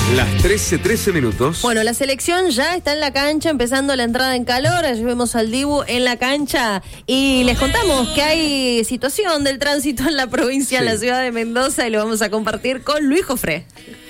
Las 13 minutos. Bueno, la selección ya está en la cancha, empezando la entrada en calor. Allí vemos al Dibu en la cancha y les contamos que hay situación del tránsito en la provincia, en la ciudad de Mendoza, y lo vamos a compartir con Luis Jofré.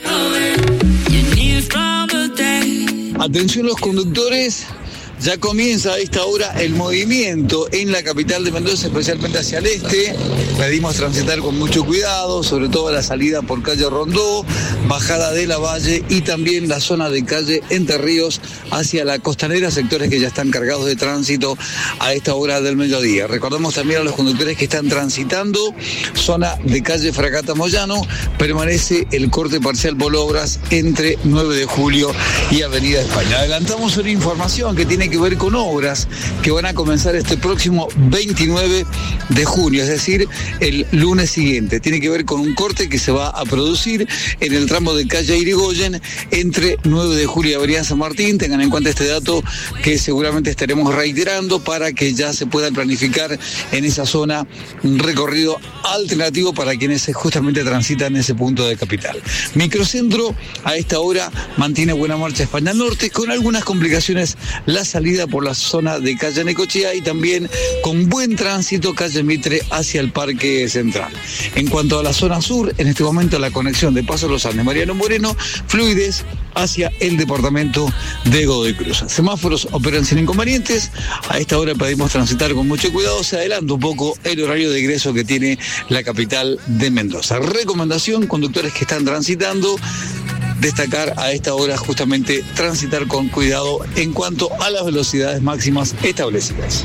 Atención los conductores, ya comienza a esta hora el movimiento en la capital de Mendoza, especialmente hacia el este. Pedimos transitar con mucho cuidado, sobre todo la salida por calle Rondó, bajada de la Valle y también la zona de calle Entre Ríos hacia la costanera, sectores que ya están cargados de tránsito a esta hora del mediodía. Recordamos también a los conductores que están transitando, zona de calle Fragata Moyano, permanece el corte parcial por obras entre 9 de julio y Avenida España. Adelantamos una información que tiene que ver con obras que van a comenzar este próximo 29 de junio, es decir, el lunes siguiente. Tiene que ver con un corte que se va a producir en el tramo de calle Irigoyen entre 9 de julio y Avenida San Martín. Tengan en cuenta este dato que seguramente estaremos reiterando para que ya se pueda planificar en esa zona un recorrido alternativo para quienes justamente transitan ese punto de capital. Microcentro a esta hora mantiene buena marcha España Norte, con algunas complicaciones la salida por la zona de calle Necochea y también con buen tránsito calle Mitre hacia el Parque Central. En cuanto a la zona sur, en este momento la conexión de Paso Los Andes, Mariano Moreno, fluidez hacia el departamento de Godoy Cruz. Semáforos operan sin inconvenientes. A esta hora pedimos transitar con mucho cuidado. Se adelanta un poco el horario de ingreso que tiene la capital de Mendoza. Recomendación, conductores que están transitando, destacar a esta hora justamente transitar con cuidado en cuanto a las velocidades máximas establecidas.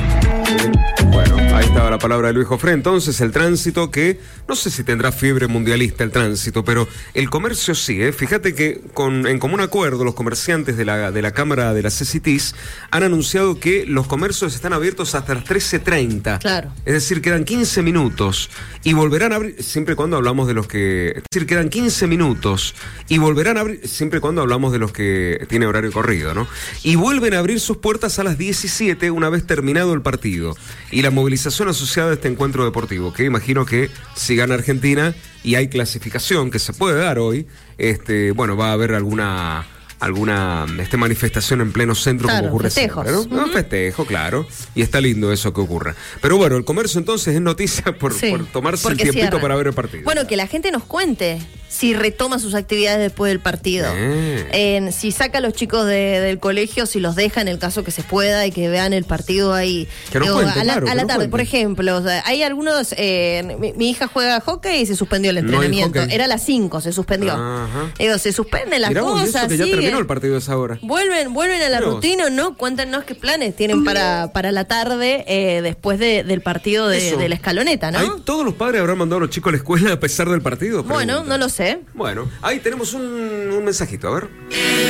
Bueno, ahí estaba la palabra de Luis Jofré. Entonces, el tránsito que, no sé si tendrá fiebre mundialista el tránsito, pero el comercio sí, ¿eh? Fíjate que en común acuerdo los comerciantes de la Cámara de la CCTIS han anunciado que los comercios están abiertos hasta las 13:30. Claro. Es decir, quedan 15 minutos y volverán a abrir, siempre y cuando hablamos de los que... Es decir, quedan 15 minutos y volverán a abrir, siempre y cuando hablamos de los que tiene horario corrido, ¿no? Y vuelven a abrir sus puertas a las 17 una vez terminado el partido. Y la movilización asociada a este encuentro deportivo, que imagino que si gana Argentina y hay clasificación que se puede dar hoy, bueno, va a haber alguna manifestación en pleno centro, claro, como ocurre festejos. Siempre, ¿no? Festejo, claro, y está lindo eso que ocurra. Pero bueno, el comercio entonces es noticia por tomarse el tiempito para ver el partido. Bueno, que la gente nos cuente si retoma sus actividades después del partido. Si saca a los chicos del colegio, si los deja en el caso que se pueda y que vean el partido ahí. Que nos cuente, a la tarde, por ejemplo. O sea, hay algunos... mi hija juega hockey y se suspendió el entrenamiento. Era a las 5, se suspendió. Se suspenden las cosas. Que ya terminó el partido a esa hora. Vuelven a la rutina, ¿no? Cuéntanos qué planes tienen para la tarde después del partido de la escaloneta, ¿no? ¿Todos los padres habrán mandado a los chicos a la escuela a pesar del partido? Bueno, no lo sé. Bueno, ahí tenemos un mensajito, a ver.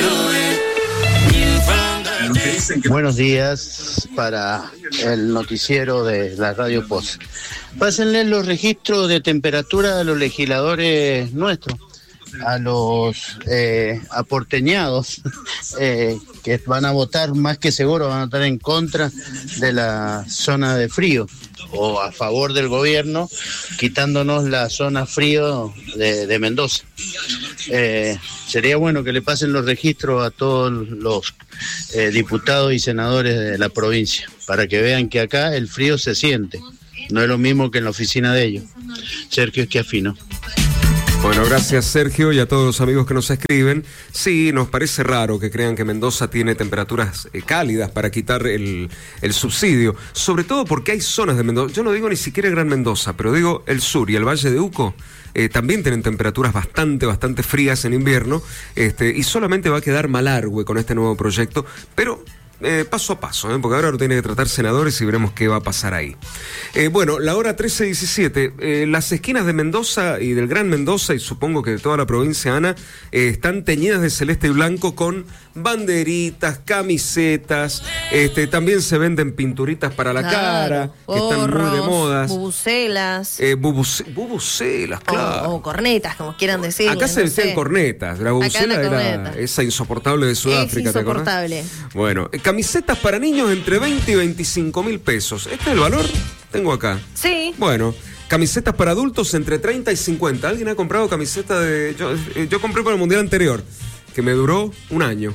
Buenos días para el noticiero de la Radio Post. Pásenle los registros de temperatura de los legisladores nuestros, a los aporteñados que van a votar, más que seguro van a votar en contra de la zona de frío o a favor del gobierno, quitándonos la zona frío de Mendoza. Sería bueno que le pasen los registros a todos los diputados y senadores de la provincia, para que vean que acá el frío se siente, no es lo mismo que en la oficina de ellos. Sergio Schiaffino. Bueno, gracias Sergio y a todos los amigos que nos escriben. Sí, nos parece raro que crean que Mendoza tiene temperaturas cálidas para quitar el subsidio, sobre todo porque hay zonas de Mendoza, yo no digo ni siquiera Gran Mendoza, pero digo el sur y el Valle de Uco, también tienen temperaturas bastante frías en invierno, y solamente va a quedar Malargüe con este nuevo proyecto, pero... paso a paso, porque ahora lo tienen que tratar senadores y veremos qué va a pasar ahí. Bueno, la hora 13:17, las esquinas de Mendoza y del Gran Mendoza, y supongo que de toda la provincia, Ana, están teñidas de celeste y blanco con banderitas, camisetas, también se venden pinturitas para la cara, que están muy de modas. Bubucelas. Bubucelas, claro. O cornetas, como quieran decir. Acá se decían cornetas, la bubucela era esa insoportable de Sudáfrica, ¿te acordás? Insoportable. Bueno, camisetas para niños entre 20 y 25 mil pesos. ¿Este es el valor? Tengo acá. Sí. Bueno, Camisetas para adultos entre 30 y 50. ¿Alguien ha comprado camiseta de...? Yo compré para el mundial anterior, que me duró un año.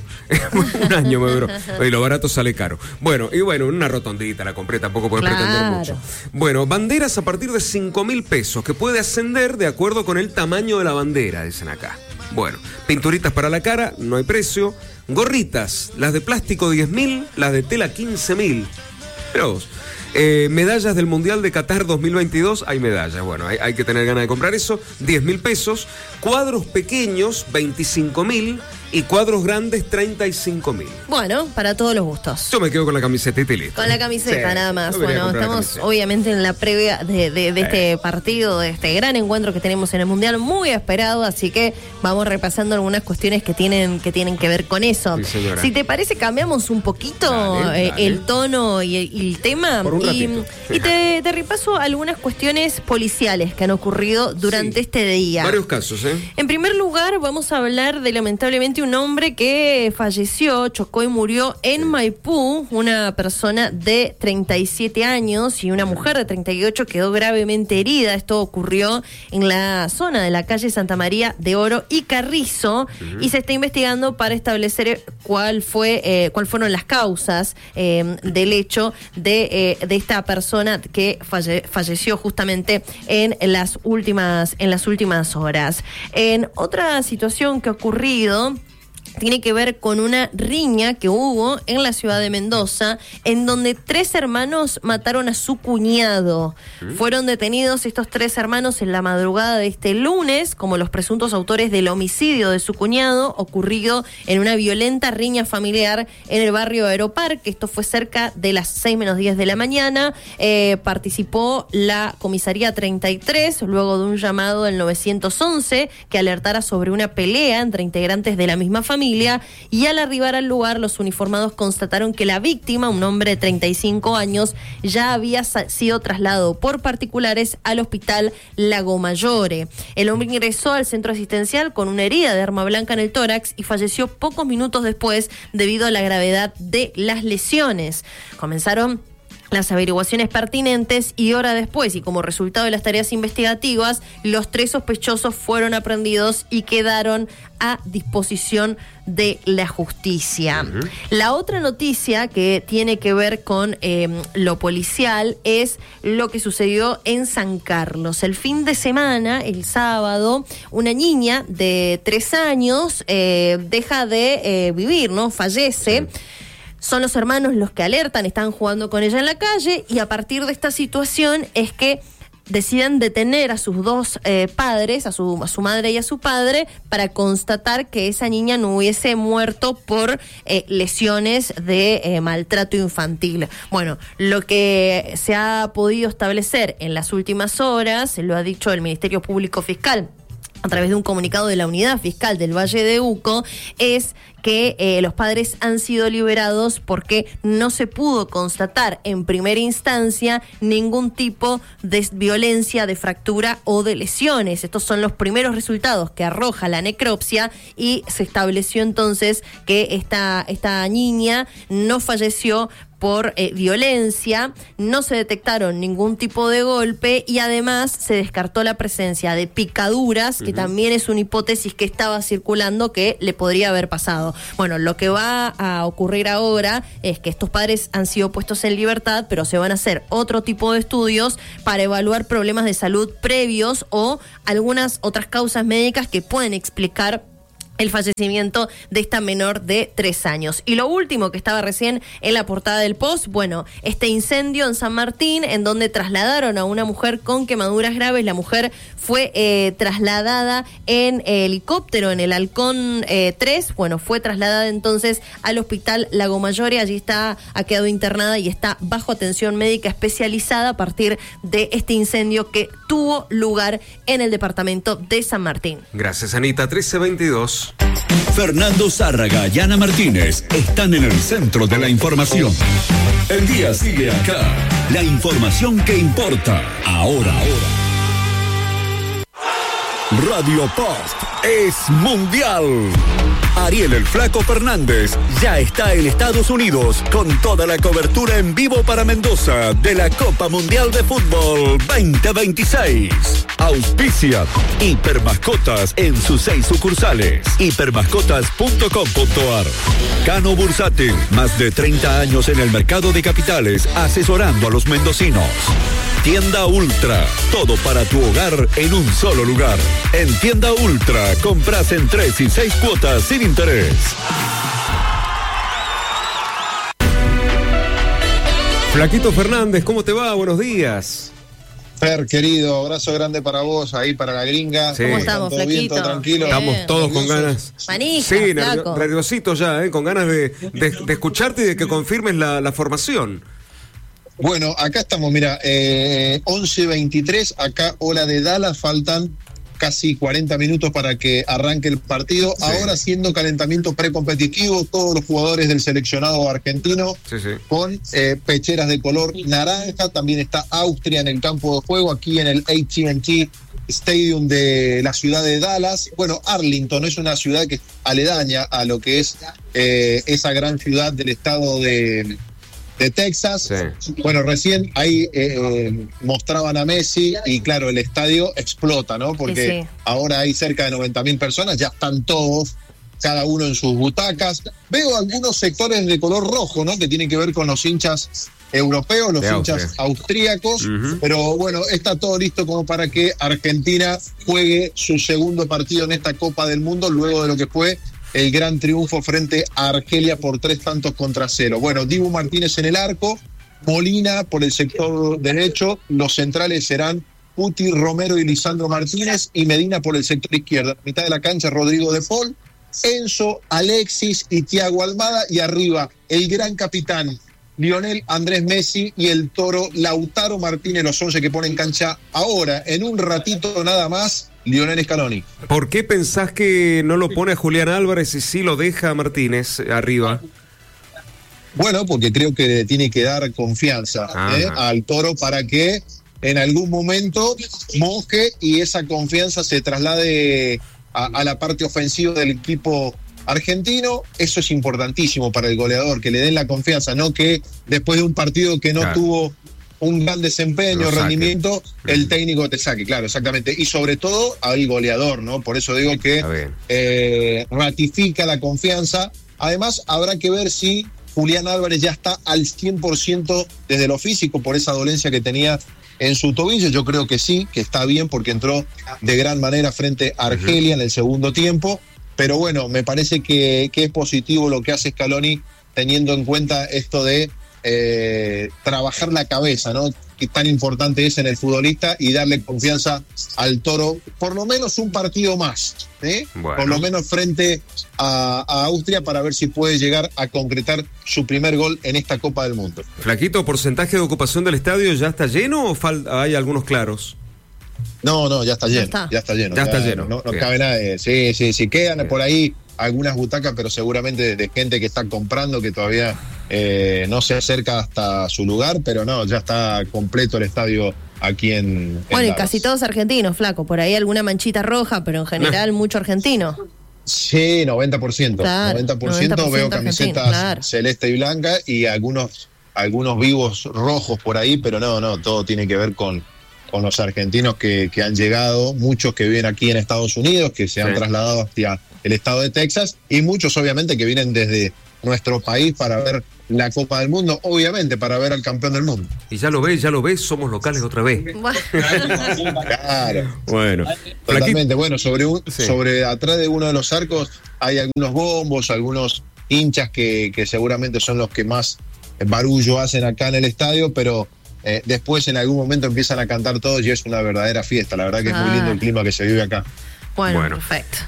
Un año me duró. Y lo barato sale caro. Bueno, una rotondita la compré, tampoco puedes pretender mucho. Bueno, banderas a partir de 5.000 pesos, que puede ascender de acuerdo con el tamaño de la bandera, dicen acá. Bueno, pinturitas para la cara, no hay precio. Gorritas, las de plástico 10.000, las de tela 15.000. Pero vos. Medallas del Mundial de Qatar 2022, hay medallas, bueno, hay que tener ganas de comprar eso, 10.000 pesos, cuadros pequeños, 25.000, y cuadros grandes, 35.000. Bueno, para todos los gustos. Yo me quedo con la camiseta y listo. Con la camiseta, sí, nada más. Bueno, estamos obviamente en la previa de este partido, de este gran encuentro que tenemos en el Mundial, muy esperado, así que vamos repasando algunas cuestiones que tienen que ver con eso. Sí, si te parece, cambiamos un poquito dale. El tono y el tema. Por un ratito. Y te repaso algunas cuestiones policiales que han ocurrido durante este día. Varios casos, ¿eh? En primer lugar, vamos a hablar de, lamentablemente, un hombre que falleció, chocó y murió en Maipú. Una persona de 37 años y una mujer de 38 quedó gravemente herida. Esto ocurrió en la zona de la calle Santa María de Oro y Carrizo, y se está investigando para establecer cuál fueron las causas del hecho de esta persona que falleció justamente en las últimas horas. En otra situación que ha ocurrido, tiene que ver con una riña que hubo en la ciudad de Mendoza, en donde 3 hermanos mataron a su cuñado. Fueron detenidos estos 3 hermanos en la madrugada de este lunes como los presuntos autores del homicidio de su cuñado, ocurrido en una violenta riña familiar en el barrio Aeroparque. Esto fue cerca de las 6 menos 10 de la mañana. Participó la comisaría 33, luego de un llamado del 911 que alertara sobre una pelea entre integrantes de la misma familia. Y al arribar al lugar, los uniformados constataron que la víctima, un hombre de 35 años, ya había sido trasladado por particulares al hospital Lago Mayore. El hombre ingresó al centro asistencial con una herida de arma blanca en el tórax y falleció pocos minutos después debido a la gravedad de las lesiones. Comenzaron las averiguaciones pertinentes y hora después, y como resultado de las tareas investigativas, los 3 sospechosos fueron aprehendidos y quedaron a disposición de la justicia. La otra noticia que tiene que ver con lo policial es lo que sucedió en San Carlos. El fin de semana, el sábado, una niña de 3 años deja de vivir, ¿no? Fallece. Son los hermanos los que alertan, están jugando con ella en la calle, y a partir de esta situación es que deciden detener a sus 2 padres, a su madre y a su padre, para constatar que esa niña no hubiese muerto por lesiones de maltrato infantil. Bueno, lo que se ha podido establecer en las últimas horas, lo ha dicho el Ministerio Público Fiscal a través de un comunicado de la Unidad Fiscal del Valle de Uco, es que los padres han sido liberados porque no se pudo constatar en primera instancia ningún tipo de violencia, de fractura o de lesiones. Estos son los primeros resultados que arroja la necropsia, y se estableció entonces que esta niña no falleció por violencia, no se detectaron ningún tipo de golpe, y además se descartó la presencia de picaduras, que también es una hipótesis que estaba circulando que le podría haber pasado. Bueno, lo que va a ocurrir ahora es que estos padres han sido puestos en libertad, pero se van a hacer otro tipo de estudios para evaluar problemas de salud previos o algunas otras causas médicas que pueden explicar el fallecimiento de esta menor de 3 años. Y lo último que estaba recién en la portada del Post, bueno, este incendio en San Martín, en donde trasladaron a una mujer con quemaduras graves. La mujer fue trasladada en helicóptero en el Halcón 3, bueno, fue trasladada entonces al hospital Lago Mayore. Allí ha quedado internada y está bajo atención médica especializada a partir de este incendio que tuvo lugar en el departamento de San Martín. Gracias, Anita. 13:22. Fernando Zárraga y Ana Martínez están en el centro de la información. El día sigue acá. La información que importa ahora. Radio Post es mundial. Ariel el Flaco Fernández ya está en Estados Unidos con toda la cobertura en vivo para Mendoza de la Copa Mundial de Fútbol 2026. Auspicia Hipermascotas en sus 6 sucursales. Hipermascotas.com.ar. Cano Bursátil, más de 30 años en el mercado de capitales, asesorando a los mendocinos. Tienda Ultra, todo para tu hogar en un solo lugar. En Tienda Ultra, compras en 3 y 6 cuotas sin interés. Flaquito Fernández, ¿cómo te va? Buenos días. Fer, querido, abrazo grande para vos, ahí para la gringa. Sí. ¿Cómo estamos, ¿Todo bien, Flaquito? todo tranquilo? Estamos todos con ganas. Manija, Sí, flaco. nerviositos ya, con ganas de escucharte y de que confirmes la formación. Bueno, acá estamos, mira, 11:23, acá hora de Dallas, faltan casi 40 minutos para que arranque el partido. Sí. Ahora haciendo calentamiento precompetitivo, todos los jugadores del seleccionado argentino Sí. con pecheras de color naranja. También está Austria en el campo de juego, aquí en el AT&T Stadium de la ciudad de Dallas. Bueno, Arlington es una ciudad que es aledaña a lo que es esa gran ciudad del estado de Texas. Sí. Bueno, recién ahí mostraban a Messi y claro, el estadio explota, ¿no? Porque Sí. ahora hay cerca de 90.000 personas, ya están todos, cada uno en sus butacas. Veo algunos sectores de color rojo, ¿no? Que tienen que ver con los hinchas europeos, los De hinchas Austria. austríacos. Ujú. Pero bueno, está todo listo como para que Argentina juegue su segundo partido en esta Copa del Mundo, luego de lo que fue el gran triunfo frente a Argelia por 3-0. Bueno, Dibu Martínez en el arco, Molina por el sector derecho, los centrales serán Puti, Romero y Lisandro Martínez, y Medina por el sector izquierdo. Mitad de la cancha, Rodrigo de Paul, Enzo, Alexis y Thiago Almada, y arriba el gran capitán Lionel Andrés Messi y el toro Lautaro Martínez, los 11 que ponen en cancha ahora, en un ratito nada más, Lionel Scaloni. ¿Por qué pensás que no lo pone a Julián Álvarez y sí lo deja a Martínez arriba? Bueno, porque creo que le tiene que dar confianza al toro para que en algún momento moje y esa confianza se traslade a la parte ofensiva del equipo argentino. Eso es importantísimo para el goleador, que le den la confianza, no que después de un partido que no Claro. tuvo un gran desempeño, Lo saque. rendimiento, el técnico te saque, claro, exactamente. Y sobre todo al goleador, ¿no? Por eso digo Está bien. que ratifica la confianza. Además, habrá que ver si Julián Álvarez ya está al 100% desde lo físico por esa dolencia que tenía en su tobillo. Yo creo que sí, que está bien porque entró de gran manera frente a Argelia en el segundo tiempo. Pero bueno, me parece que es positivo lo que hace Scaloni teniendo en cuenta esto de trabajar la cabeza, ¿no? Que tan importante es en el futbolista y darle confianza al toro, por lo menos un partido más, ¿eh? Bueno. Por lo menos frente a Austria para ver si puede llegar a concretar su primer gol en esta Copa del Mundo. Flaquito, ¿porcentaje de ocupación del estadio ya está lleno o hay algunos claros? No, ya está lleno, está. ya está lleno. Ya está lleno. No Bien. cabe nada. Sí, quedan Bien. por ahí algunas butacas, pero seguramente de gente que está comprando que todavía no se acerca hasta su lugar, pero no, ya está completo el estadio aquí en Bueno, y Dallas. casi todos argentinos, flaco. Por ahí alguna manchita roja, pero en general mucho argentino. Sí, 90%. Claro, 90% veo 90% camisetas argentino, claro. celeste y blanca y algunos vivos rojos por ahí, pero no, todo tiene que ver con los argentinos que han llegado, muchos que viven aquí en Estados Unidos, que se han Sí. trasladado hacia el estado de Texas, y muchos obviamente que vienen desde nuestro país para ver la Copa del Mundo, obviamente para ver al campeón del mundo. Y ya lo ves, somos locales otra vez. Bueno. Claro. Bueno, Totalmente, bueno, Sí. sobre atrás de uno de los arcos hay algunos bombos, algunos hinchas que seguramente son los que más barullo hacen acá en el estadio, pero después en algún momento empiezan a cantar todos y es una verdadera fiesta. La verdad que es muy lindo el clima que se vive acá. Bueno, Bueno. perfecto.